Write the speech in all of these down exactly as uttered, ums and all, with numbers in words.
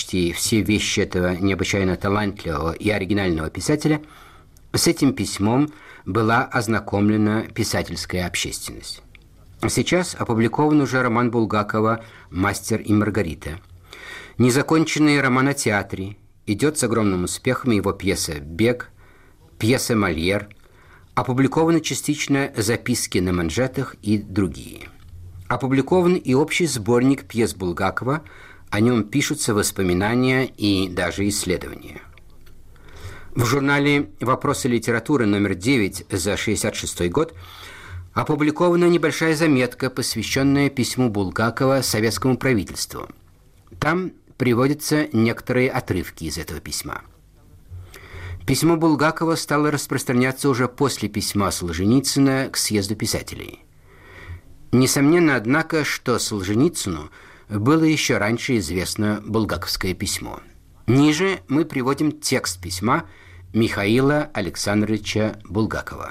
почти все вещи этого необычайно талантливого и оригинального писателя, с этим письмом была ознакомлена писательская общественность. Сейчас опубликован уже роман Булгакова «Мастер и Маргарита». Незаконченный роман о театре, идет с огромным успехом его пьеса «Бег», пьеса «Мольер», опубликованы частично записки на манжетах и другие. Опубликован и общий сборник пьес Булгакова, о нем пишутся воспоминания и даже исследования. В журнале «Вопросы литературы» номер девять за шестьдесят шестой год опубликована небольшая заметка, посвященная письму Булгакова советскому правительству. Там приводятся некоторые отрывки из этого письма. Письмо Булгакова стало распространяться уже после письма Солженицына к съезду писателей. Несомненно, однако, что Солженицыну было еще раньше известно булгаковское письмо. Ниже мы приводим текст письма Михаила Александровича Булгакова.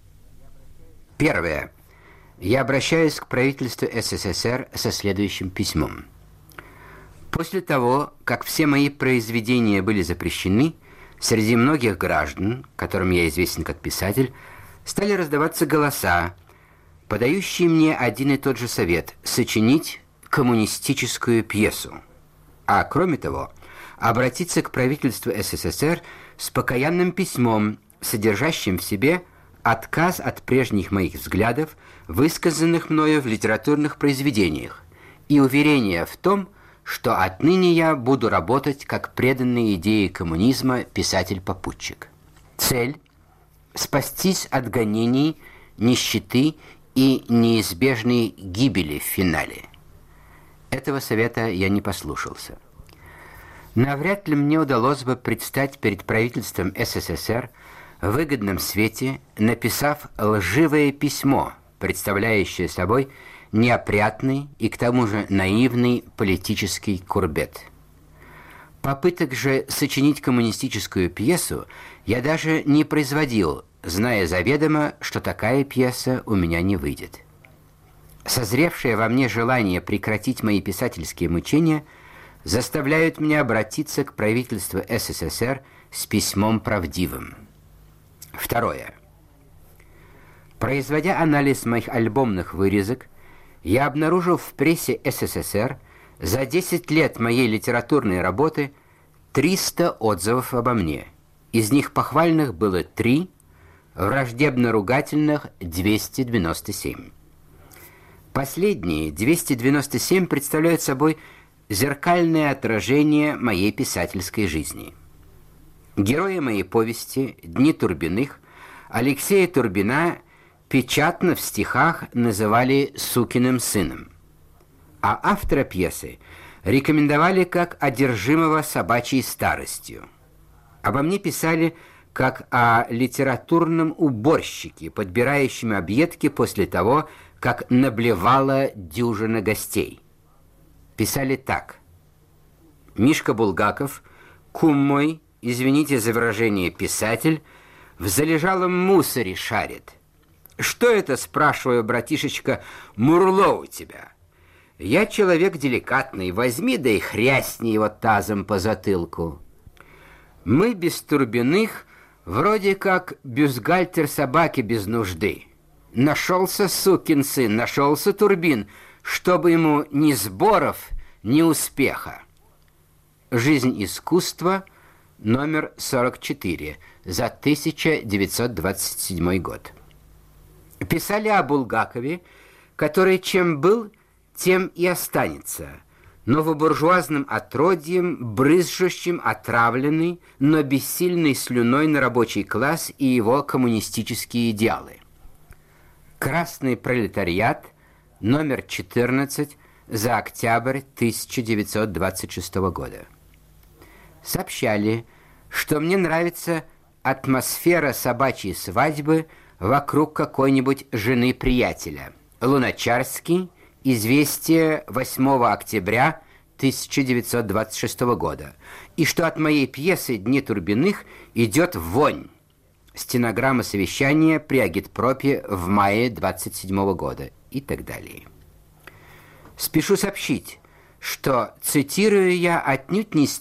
Первое. Я обращаюсь к правительству СССР со следующим письмом. После того, как все мои произведения были запрещены, среди многих граждан, которым я известен как писатель, стали раздаваться голоса, подающие мне один и тот же совет – сочинить коммунистическую пьесу. А кроме того, обратиться к правительству СССР с покаянным письмом, содержащим в себе отказ от прежних моих взглядов, высказанных мною в литературных произведениях, и уверение в том, что отныне я буду работать как преданный идее коммунизма писатель-попутчик. Цель – спастись от гонений, нищеты и неизбежной гибели в финале. Этого совета я не послушался. Навряд ли мне удалось бы предстать перед правительством СССР в выгодном свете, написав лживое письмо, представляющее собой неопрятный и к тому же наивный политический курбет. Попыток же сочинить коммунистическую пьесу я даже не производил, зная заведомо, что такая пьеса у меня не выйдет. Созревшее во мне желание прекратить мои писательские мучения заставляют меня обратиться к правительству СССР с письмом правдивым. Второе. Производя анализ моих альбомных вырезок, я обнаружил в прессе СССР за десять лет моей литературной работы триста отзывов обо мне. Из них похвальных было три, враждебно-ругательных двести девяносто семь. Последние двести девяносто семь представляют собой зеркальное отражение моей писательской жизни. Герои моей повести «Дни Турбиных» Алексея Турбина печатно в стихах называли «сукиным сыном», а автора пьесы рекомендовали как одержимого собачьей старостью. Обо мне писали как о литературном уборщике, подбирающем объедки после того, как наблевала дюжина гостей. Писали так. «Мишка Булгаков, кум мой, извините за выражение, писатель, в залежалом мусоре шарит. Что это, спрашиваю, братишечка, мурло у тебя? Я человек деликатный, возьми да и хрясни его тазом по затылку. Мы без Турбиных вроде как бюстгальтер собаки без нужды. Нашелся сукин сын, нашелся Турбин, чтобы ему ни сборов, ни успеха». «Жизнь искусства», номер сорок четыре, за тысяча девятьсот двадцать седьмой год. Писали о Булгакове, который чем был, тем и останется, новобуржуазным отродьем, брызжущим, отравленный, но бессильной слюной на рабочий класс и его коммунистические идеалы. «Красный пролетариат», номер четырнадцать, за октябрь тысяча девятьсот двадцать шестого года. Сообщали, что мне нравится атмосфера собачьей свадьбы вокруг какой-нибудь жены приятеля. Луначарский, «Известие» восьмого октября тысяча девятьсот двадцать шестого года, и что от моей пьесы «Дни Турбиных» идет вонь. Стенограмма совещания при агитпропе в мае двадцать седьмого года и так далее. Спешу сообщить, что цитирую я отнюдь не